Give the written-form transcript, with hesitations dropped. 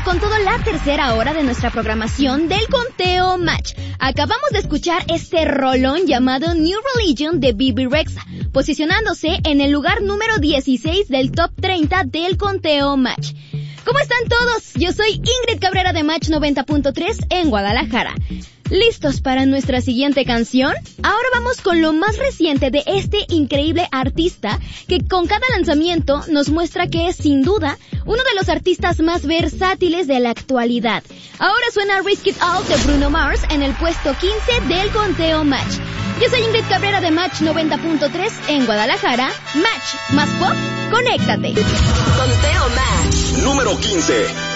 con toda la tercera hora de nuestra programación del Conteo Match. Acabamos de escuchar este rolón llamado New Religion de Bebe Rexha, posicionándose en el lugar número 16 del top 30 del Conteo Match. ¿Cómo están todos? Yo soy Ingrid Cabrera de Match 90.3 en Guadalajara. ¿Listos para nuestra siguiente canción? Ahora vamos con lo más reciente de este increíble artista que con cada lanzamiento nos muestra que es sin duda uno de los artistas más versátiles de la actualidad. Ahora suena Risk It All de Bruno Mars en el puesto 15 del Conteo Match. Yo soy Ingrid Cabrera de Match 90.3 en Guadalajara. Match más pop, conéctate. Conteo Match número 15.